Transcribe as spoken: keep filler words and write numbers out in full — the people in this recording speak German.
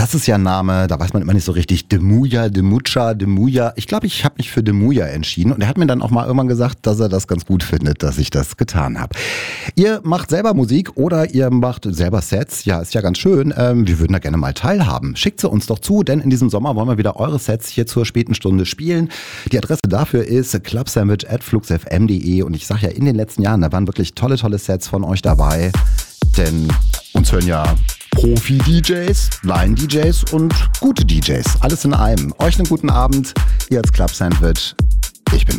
Das ist ja ein Name, da weiß man immer nicht so richtig. Demuya, Demucha, Demuya. Ich glaube, ich habe mich für Demuya entschieden. Und er hat mir dann auch mal irgendwann gesagt, dass er das ganz gut findet, dass ich das getan habe. Ihr macht selber Musik oder ihr macht selber Sets. Ja, ist ja ganz schön. Ähm, wir würden da gerne mal teilhaben. Schickt sie uns doch zu, denn in diesem Sommer wollen wir wieder eure Sets hier zur späten Stunde spielen. Die Adresse dafür ist clubsandwich at fluxfm punkt de. Und ich sage ja, in den letzten Jahren, da waren wirklich tolle, tolle Sets von euch dabei. Denn uns hören ja Profi-D Js, Laien-D Js und gute D Js. Alles in einem. Euch einen guten Abend. Ihr als Club Sandwich. Ich bin